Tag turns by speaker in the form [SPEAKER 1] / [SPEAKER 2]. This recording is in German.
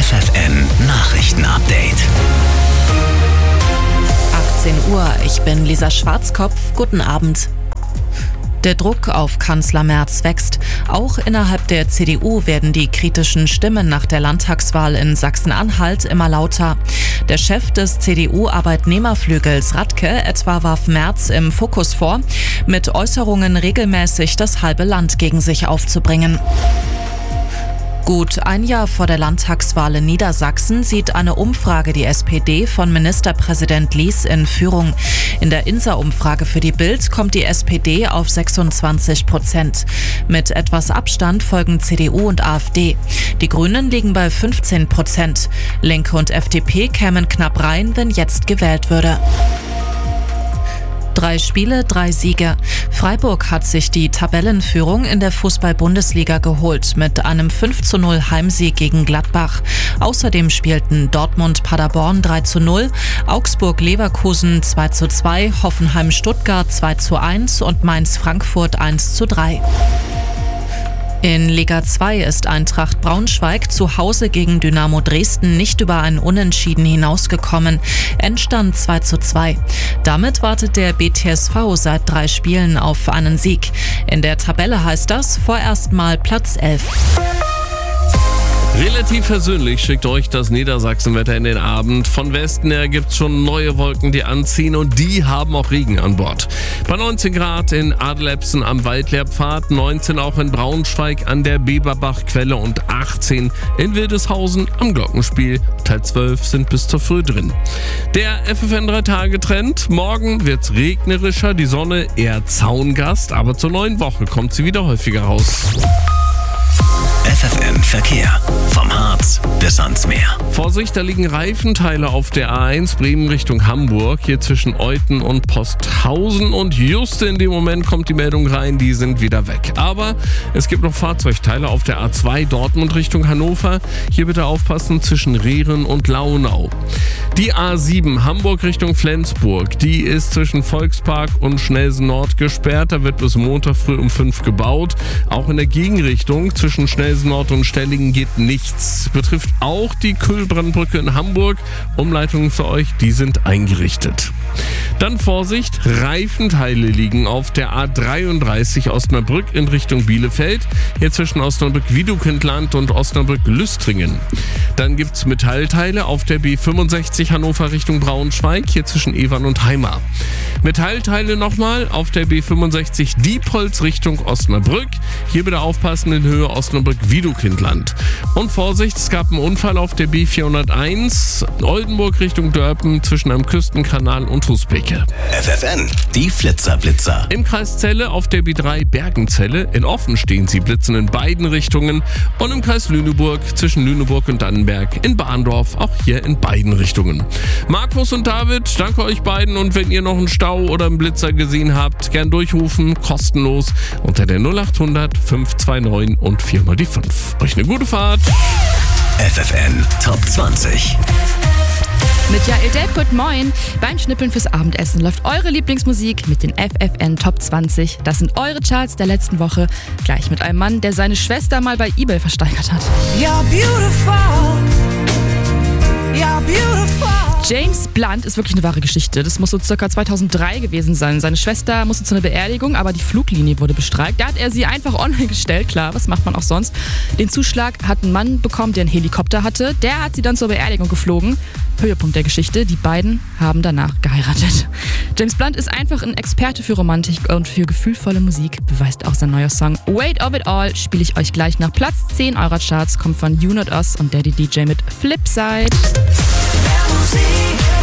[SPEAKER 1] FFN Nachrichten-Update.
[SPEAKER 2] 18 Uhr, ich bin Lisa Schwarzkopf. Guten Abend. Der Druck auf Kanzler Merz wächst. Auch innerhalb der CDU werden die kritischen Stimmen nach der Landtagswahl in Sachsen-Anhalt immer lauter. Der Chef des CDU-Arbeitnehmerflügels Radke etwa warf Merz im Fokus vor, mit Äußerungen regelmäßig das halbe Land gegen sich aufzubringen. Gut ein Jahr vor der Landtagswahl in Niedersachsen sieht eine Umfrage die SPD von Ministerpräsident Lies in Führung. In der INSA-Umfrage für die Bild kommt die SPD auf 26%. Mit etwas Abstand folgen CDU und AfD. Die Grünen liegen bei 15%. Linke und FDP kämen knapp rein, wenn jetzt gewählt würde. 3 Spiele, 3 Siege. Freiburg hat sich die Tabellenführung in der Fußball-Bundesliga geholt mit einem 5:0 Heimsieg gegen Gladbach. Außerdem spielten Dortmund-Paderborn 3:0, Augsburg-Leverkusen 2:2, Hoffenheim-Stuttgart 2:1 und Mainz-Frankfurt 1:3. In Liga 2 ist Eintracht Braunschweig zu Hause gegen Dynamo Dresden nicht über ein Unentschieden hinausgekommen. Endstand 2:2. Damit wartet der BTSV seit 3 Spielen auf einen Sieg. In der Tabelle heißt das vorerst mal Platz 11.
[SPEAKER 3] Relativ versöhnlich schickt euch das Niedersachsenwetter in den Abend. Von Westen her gibt's schon neue Wolken, die anziehen und die haben auch Regen an Bord. Bei 19 Grad in Adelepsen am Waldlehrpfad, 19 auch in Braunschweig an der Beberbachquelle und 18 in Wildeshausen am Glockenspiel. Teil 12 sind bis zur Früh drin. Der FFN 3-Tage-Trend. Morgen wird's regnerischer, die Sonne eher Zaungast, aber zur neuen Woche kommt sie wieder häufiger raus.
[SPEAKER 1] FFN Verkehr. Vom Harz bis ans Meer.
[SPEAKER 3] Vorsicht, da liegen Reifenteile auf der A1 Bremen Richtung Hamburg, hier zwischen Euthen und Posthausen. Und just in dem Moment kommt die Meldung rein, die sind wieder weg. Aber es gibt noch Fahrzeugteile auf der A2 Dortmund Richtung Hannover. Hier bitte aufpassen zwischen Rehren und Launau. Die A7 Hamburg Richtung Flensburg, die ist zwischen Volkspark und Schnelsen Nord gesperrt. Da wird bis Montag früh um 5 gebaut. Auch in der Gegenrichtung zwischen Schnelsen Nord und Stellingen geht nichts. Betrifft auch die Kühlbrandbrücke in Hamburg. Umleitungen für euch, die sind eingerichtet. Dann Vorsicht, Reifenteile liegen auf der A33 Osnabrück in Richtung Bielefeld. Hier zwischen Osnabrück-Wiedukindland und Osnabrück-Lüstringen. Dann gibt's Metallteile auf der B65 Hannover Richtung Braunschweig, hier zwischen Evern und Heimar. Metallteile nochmal auf der B65 Diepholz Richtung Osnabrück. Hier bitte aufpassen in Höhe Osnabrück-Wiedukindland. Und Vorsicht, es gab einen Unfall auf der B401 Oldenburg Richtung Dörpen zwischen am Küstenkanal und Huspeke.
[SPEAKER 1] FFN, die Flitzer-Blitzer.
[SPEAKER 3] Im Kreis Celle auf der B3 Bergenzelle. In Offen stehen sie blitzen in beiden Richtungen. Und im Kreis Lüneburg zwischen Lüneburg und Dannenberg in Bahndorf auch hier in beiden Richtungen. Markus und David, danke euch beiden. Und wenn ihr noch einen Stau oder einen Blitzer gesehen habt, gern durchrufen, kostenlos unter der 0800 529 und 4 die 5. Euch eine gute Fahrt.
[SPEAKER 1] FFN Top 20.
[SPEAKER 4] Mit Jael Delput, moin! Beim Schnippeln fürs Abendessen läuft eure Lieblingsmusik mit den FFN Top 20. Das sind eure Charts der letzten Woche. Gleich mit einem Mann, der seine Schwester mal bei eBay versteigert hat.
[SPEAKER 5] You're beautiful. You're beautiful.
[SPEAKER 4] James Blunt ist wirklich eine wahre Geschichte. Das muss so circa 2003 gewesen sein. Seine Schwester musste zu einer Beerdigung, aber die Fluglinie wurde bestreikt. Da hat er sie einfach online gestellt. Klar, was macht man auch sonst? Den Zuschlag hat ein Mann bekommen, der einen Helikopter hatte. Der hat sie dann zur Beerdigung geflogen. Höhepunkt der Geschichte, die beiden haben danach geheiratet. James Blunt ist einfach ein Experte für Romantik und für gefühlvolle Musik, beweist auch sein neuer Song Weight of It All, spiele ich euch gleich nach Platz 10 eurer Charts, kommt von You Not Us und Daddy DJ mit Flipside.
[SPEAKER 5] Musik.